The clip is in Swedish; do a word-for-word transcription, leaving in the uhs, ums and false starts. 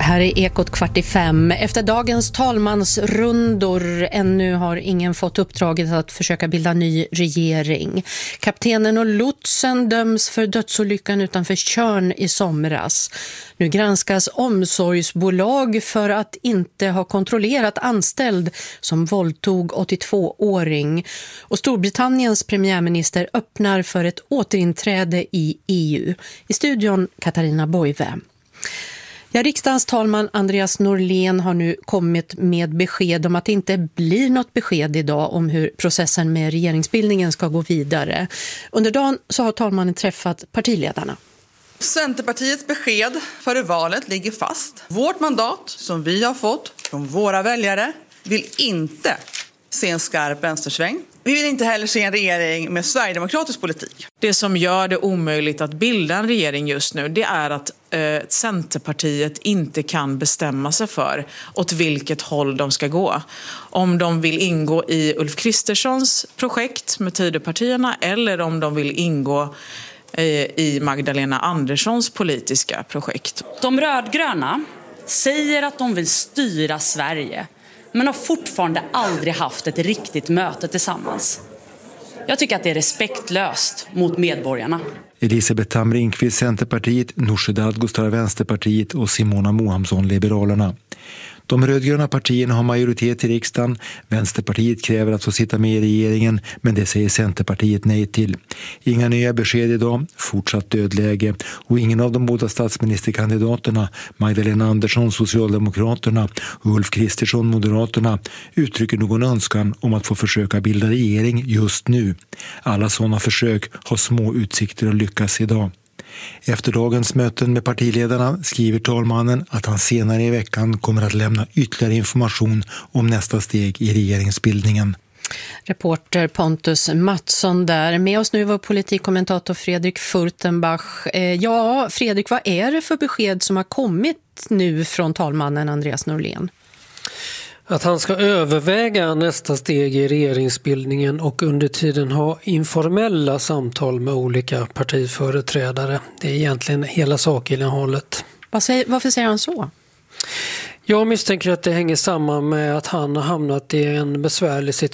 här är Ekot kvart i fem. Efter dagens talmansrundor ännu har ingen fått uppdraget att försöka bilda ny regering. Kaptenen och lotsen döms för dödsolyckan utanför Tjörn i somras. Nu granskas omsorgsbolag för att inte ha kontrollerat anställd som våldtog åttiotvååring. Och Storbritanniens premiärminister öppnar för ett återinträde i E U. I studion Katarina Boive. Ja, riksdagens talman Andreas Norlén har nu kommit med besked om att det inte blir något besked idag om hur processen med regeringsbildningen ska gå vidare. Under dagen så har talmannen träffat partiledarna. Centerpartiets besked före valet ligger fast. Vårt mandat som vi har fått från våra väljare vill inte se en skarp vänstersväng. Vi vill inte heller se en regering med sverigedemokratisk politik. Det som gör det omöjligt att bilda en regering just nu, det är att eh, Centerpartiet inte kan bestämma sig för åt vilket håll de ska gå. Om de vill ingå i Ulf Kristerssons projekt med Tidöpartierna eller om de vill ingå eh, i Magdalena Anderssons politiska projekt. De rödgröna säger att de vill styra Sverige, men har fortfarande aldrig haft ett riktigt möte tillsammans. Jag tycker att det är respektlöst mot medborgarna. Elisabeth Tamrinqvist, Centerpartiet, Nooshi Dadgostar, Vänsterpartiet och Simona Mohamsson, Liberalerna. De rödgröna partierna har majoritet i riksdagen. Vänsterpartiet kräver att få sitta med i regeringen, men det säger Centerpartiet nej till. Inga nya besked idag, fortsatt dödläge, och ingen av de båda statsministerkandidaterna, Magdalena Andersson, Socialdemokraterna, och Ulf Kristersson, Moderaterna, uttrycker någon önskan om att få försöka bilda regering just nu. Alla sådana försök har små utsikter att lyckas idag. Efter dagens möten med partiledarna skriver talmannen att han senare i veckan kommer att lämna ytterligare information om nästa steg i regeringsbildningen. Reporter Pontus Mattsson där. Med oss nu var politikkommentator Fredrik Furtenbach. Ja, Fredrik, vad är det för besked som har kommit nu från talmannen Andreas Norlén? Att han ska överväga nästa steg i regeringsbildningen och under tiden ha informella samtal med olika partiföreträdare. Det är egentligen hela sakinnehållet. Varför säger han så? Jag misstänker att det hänger samman med att han har hamnat i en besvärlig situation